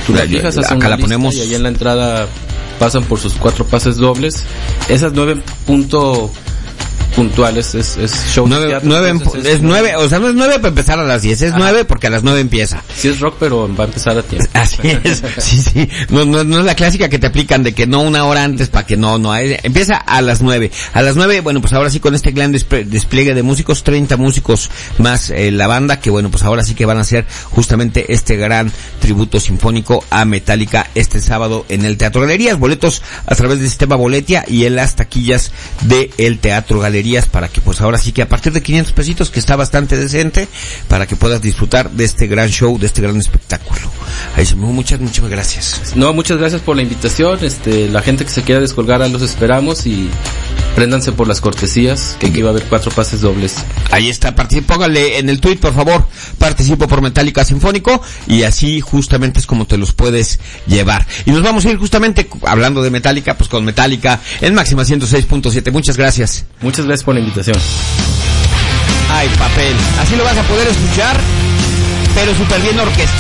tú la fijas, haces acá la ponemos. Y ahí en la entrada pasan por sus 4 pases dobles. Esas 9 puntuales es show 9, de teatro. es 9, o sea, no es 9 para empezar a las 10, es 9 porque a las 9 empieza. Sí es rock, pero va a empezar a tiempo. Así es, sí. No es la clásica que te aplican de que no una hora antes para que no, empieza a las 9. A las 9, bueno, pues ahora sí con este gran despliegue de músicos, 30 músicos más la banda, que bueno, pues ahora sí que van a hacer justamente este gran tributo sinfónico a Metallica este sábado en el Teatro Galerías. Boletos a través del sistema Boletia y en las taquillas de el Teatro Galerías, para que pues ahora sí que a partir de 500 pesitos, que está bastante decente, para que puedas disfrutar de este gran show, de este gran espectáculo. Ahí se me muchas gracias. No, muchas gracias por la invitación. La gente que se quiera descolgar, los esperamos y préndanse por las cortesías, que aquí va a haber 4 pases dobles. Ahí está, póngale en el tweet, por favor, participo por Metallica Sinfónico, y así justamente es como te los puedes llevar. Y nos vamos a ir justamente, hablando de Metallica, pues con Metallica en Máxima 106.7. Muchas gracias. Muchas gracias por la invitación. Ay, papel. Así lo vas a poder escuchar, pero súper bien orquestado.